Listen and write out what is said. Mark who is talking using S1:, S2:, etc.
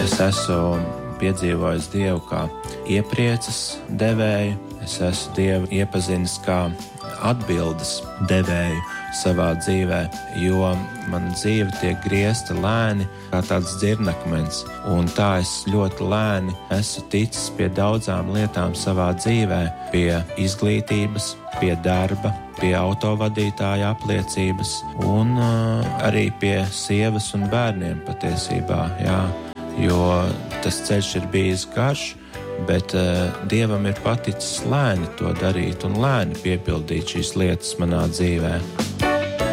S1: Es esmu piedzīvojis Dievu kā ieprieces devēju, es esmu Dievu iepazinis kā atbildes devēju savā dzīvē, jo mana dzīve tiek griezta lēni kā tāds dzirnakmens, un tā es ļoti lēni esmu ticis pie daudzām lietām savā dzīvē, pie izglītības, pie darba, pie autovadītāja apliecības un arī pie sievas un bērniem patiesībā, jā, jo tas ceļš ir bijis garš, bet Dievam ir paticis lēni to darīt un lēni piepildīt šīs lietas manā dzīvē.